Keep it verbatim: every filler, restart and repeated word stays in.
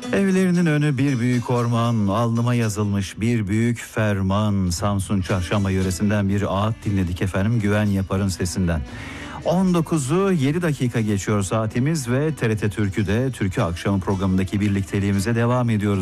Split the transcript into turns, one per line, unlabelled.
Evlerinin önü bir büyük orman, alnıma yazılmış bir büyük ferman. Samsun Çarşamba yöresinden bir ağıt dinledik efendim, Güven Yapar'ın sesinden. on dokuzu yedi dakika geçiyor saatimiz ve T R T Türkü'de Türkü Akşamı programındaki birlikteliğimize devam ediyoruz.